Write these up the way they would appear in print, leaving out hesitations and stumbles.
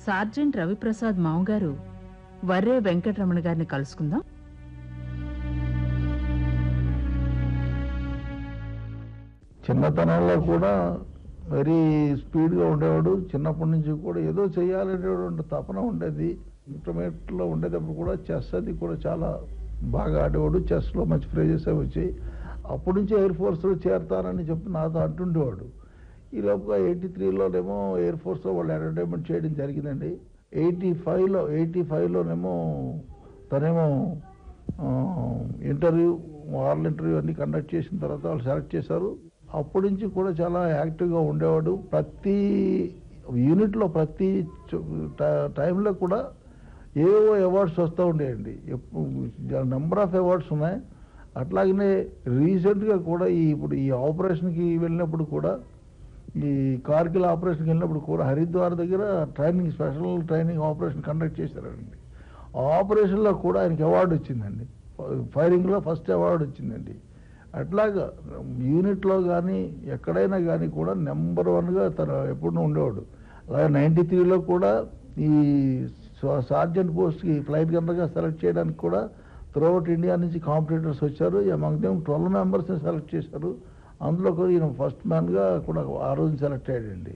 Sergeant Ravi Prasad మామగారు వర్రే వెంకటరమణ గారిని కలుసుకుందాం. చిన్నతనంలో కూడా వెరీ స్పీడ్గా ఉండేవాడు. చిన్నప్పటి నుంచి కూడా ఏదో చేయాలనేటువంటి తపన ఉండేది. ఇంటర్మీడియట్లో ఉండేటప్పుడు కూడా చెస్ అది కూడా చాలా బాగా ఆడేవాడు. చెస్లో మంచి ప్రైజెస్ అవి వచ్చాయి. అప్పటి నుంచి ఎయిర్ ఫోర్స్లో చేరతానని చెప్పి నాతో అంటుండేవాడు. ఈ లోపల 83లోనేమో ఎయిర్ ఫోర్స్లో వాళ్ళు అడ్వర్టైజ్మెంట్ చేయడం జరిగిందండి. 85లోనేమో తనేమో వార్ల్ ఇంటర్వ్యూ అన్ని కండక్ట్ చేసిన తర్వాత వాళ్ళు సెలెక్ట్ చేశారు. అప్పటి నుంచి కూడా చాలా యాక్టివ్గా ఉండేవాడు. ప్రతి యూనిట్లో ప్రతి టైంలో కూడా ఏవో అవార్డ్స్ వస్తూ ఉండేయండి. నెంబర్ ఆఫ్ అవార్డ్స్ ఉన్నాయి. అట్లాగనే రీసెంట్గా కూడా ఇప్పుడు ఈ ఆపరేషన్కి వెళ్ళినప్పుడు కూడా, ఈ కార్గిల్ ఆపరేషన్కి వెళ్ళినప్పుడు కూడా హరిద్వార్ దగ్గర స్పెషల్ ట్రైనింగ్ ఆపరేషన్ కండక్ట్ చేశారండి. ఆ ఆపరేషన్లో కూడా ఆయనకి అవార్డు వచ్చిందండి. ఫైరింగ్లో ఫస్ట్ అవార్డు వచ్చిందండి. అట్లాగా యూనిట్లో కానీ ఎక్కడైనా కానీ కూడా నెంబర్ 1గా తను ఎప్పుడు ఉండేవాడు. అలాగే 93లో కూడా ఈ సార్జెంట్ పోస్ట్కి ఫ్లైట్ గన్నర్గా సెలెక్ట్ చేయడానికి కూడా త్రూఅవుట్ ఇండియా నుంచి కాంపిటీటర్స్ వచ్చారు. అమంగ్ దెమ్ 12 మెంబర్స్ని సెలెక్ట్ చేశారు. అందులో కూడా ఈయన ఫస్ట్ మ్యాన్గా కూడా ఆ రోజు సెలెక్ట్ అయ్యాడండి.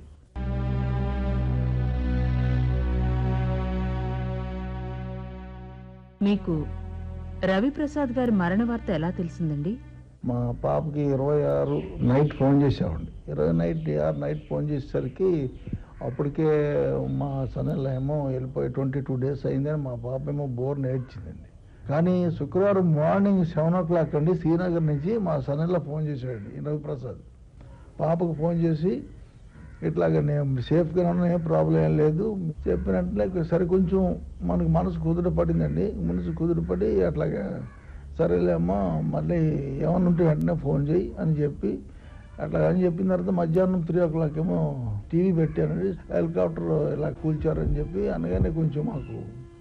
మీకు రవిప్రసాద్ గారి మరణ వార్త ఎలా తెలిసిందండి? మా పాపకి 26 నైట్ ఫోన్ చేసామండి. 26 నైట్ ఫోన్ చేసేసరికి అప్పటికే మా సన్నెల్లో ఏమో వెళ్ళిపోయి 22 డేస్ అయిందని మా పాప ఏమో బోర్ నేర్చిందండి. కానీ శుక్రవారం మార్నింగ్ 7 o'clock అండి శ్రీనగర్ నుంచి మా సన్నెల్లో ఫోన్ చేశాడండి రవిప్రసాద్. పాపకు ఫోన్ చేసి ఇట్లాగ నేను సేఫ్గా ఉన్నా, ఏం ప్రాబ్లం ఏం లేదు చెప్పినట్లే. సరే కొంచెం మనకు మనసు కుదుటపడిందండి. మనసు కుదుటపడి అట్లాగా సరేలే అమ్మా మళ్ళీ ఏమన్నా ఉంటే వెంటనే ఫోన్ చేయి అని చెప్పి అట్లా అని చెప్పిన తర్వాత మధ్యాహ్నం 3 o'clock ఏమో టీవీ పెట్టానండి. హెలికాప్టర్ ఇలా కూల్చారని చెప్పి అనగానే కొంచెం మాకు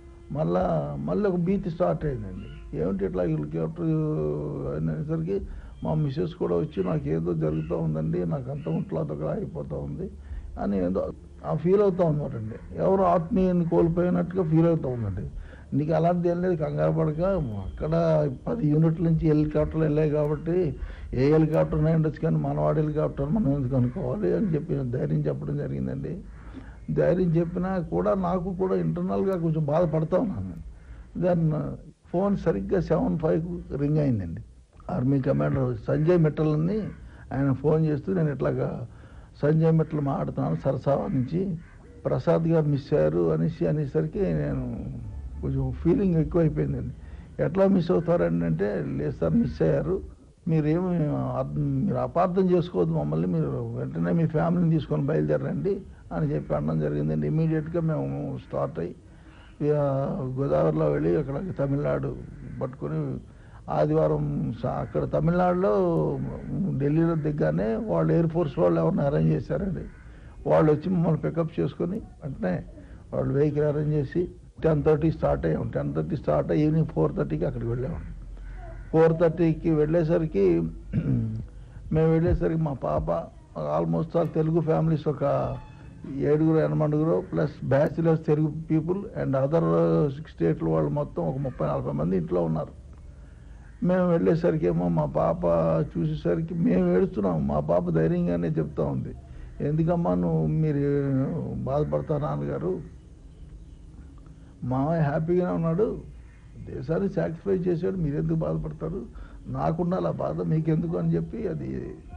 మళ్ళీ ఒక భీతి స్టార్ట్ అయిందండి. ఏమిటి ఇట్లా హెలికాప్టర్ అనేసరికి మా మిస్సెస్ కూడా వచ్చి నాకు ఏదో జరుగుతూ ఉందండి, నాకు అంత ఒంట్లో దగ్గర అయిపోతూ ఉంది అని ఏదో ఫీల్ అవుతూ ఉందటండి. ఎవరు ఆత్మీయాన్ని కోల్పోయినట్టుగా ఫీల్ అవుతూ ఉందండి. నీకు అలాంటిది ఏం లేదు, కంగారు పడక, అక్కడ 10 యూనిట్ల నుంచి హెలికాప్టర్లు వెళ్ళాయి కాబట్టి ఏ హెలికాప్టర్ ఉండొచ్చు కానీ మనవాడి హెలికాప్టర్ మనం ఎందుకు అనుకోవాలి అని చెప్పి ధైర్యం చెప్పడం జరిగిందండి. ధైర్యం చెప్పినా కూడా నాకు కూడా ఇంటర్నల్గా కొంచెం బాధపడుతూ ఉన్నాను. దాన్ని ఫోన్ సరిగ్గా 7:05 రింగ్ అయిందండి. ఆర్మీ కమాండర్ సంజయ్ మిట్టల్ని ఆయన ఫోన్ చేస్తూ నేను ఇట్లాగా సంజయ్ మిట్టల్ మాట్లాడుతున్నాను సరసావా నుంచి, ప్రసాద్ గారు మిస్ అయ్యారు అనేసరికి నేను కొంచెం ఫీలింగ్ ఎక్కువైపోయిందండి. ఎట్లా మిస్ అవుతారండి అంటే, లేదు సార్ మిస్ అయ్యారు, మీరు అపార్థం చేసుకోవద్దు మమ్మల్ని, మీరు వెంటనే మీ ఫ్యామిలీని తీసుకొని బయలుదేరండి అని చెప్పి అనడం జరిగిందండి. ఇమీడియట్గా మేము స్టార్ట్ అయ్యి గోదావరిలో వెళ్ళి అక్కడ తమిళనాడు పట్టుకొని ఆదివారం అక్కడ తమిళనాడులో ఢిల్లీలో దిగ్గానే వాళ్ళు ఎయిర్ ఫోర్స్ వాళ్ళు ఎవరిని అరేంజ్ చేశారండి. వాళ్ళు వచ్చి మమ్మల్ని పికప్ చేసుకొని వెంటనే వాళ్ళు వెహికల్ అరేంజ్ చేసి 10:30 స్టార్ట్ అయ్యాం. 10:30 స్టార్ట్ అయ్యి ఈవినింగ్ 4:30కి అక్కడికి వెళ్ళామండి. 4:30కి వెళ్ళేసరికి మా పాప ఆల్మోస్ట్ ఆల్ తెలుగు ఫ్యామిలీస్ ఒక 7-8 plus bachelors Telugu people and other 6 స్టేట్ల వాళ్ళు మొత్తం ఒక 30-40 మంది ఇంట్లో ఉన్నారు. మేము వెళ్ళేసరికి ఏమో మా పాప చూసేసరికి మేము ఏడుస్తున్నాం. మా పాప ధైర్యంగానే చెప్తా ఉంది, ఎందుకమ్మా మీరు బాధపడతా నాన్నగారు, మామయ్య హ్యాపీగానే ఉన్నాడు, దేశాన్ని సాక్రిఫై చేశాడు, మీరెందుకు బాధపడతారు, నాకున్న అలా బాధ మీకెందుకు అని చెప్పి అది